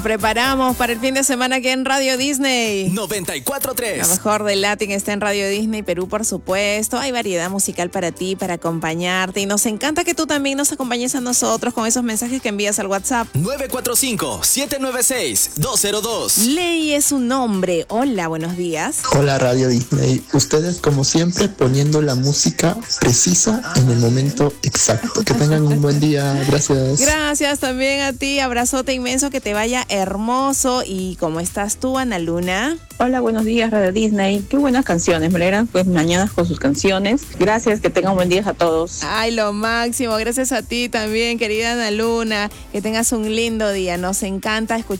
Preparamos para el fin de semana aquí en Radio Disney. 94.3. Lo mejor del Latin está en Radio Disney Perú, por supuesto. Hay variedad musical para ti, para acompañarte. Y nos encanta que tú también nos acompañes a nosotros con esos mensajes que envías al WhatsApp. 945-796-202. Ley es un nombre. Hola, buenos días. Hola Radio Disney. Ustedes como siempre poniendo la música precisa en el momento exacto. Que tengan un buen día. Gracias. Gracias también a ti. Abrazote inmenso, que te vaya hermoso. ¿Y cómo estás tú, Ana Luna? Hola, buenos días, Radio Disney. Qué buenas canciones, me alegran pues mañanas con sus canciones. Gracias, que tengan buen día a todos. Ay, lo máximo. Gracias a ti también, querida Ana Luna. Que tengas un lindo día. Nos encanta escuchar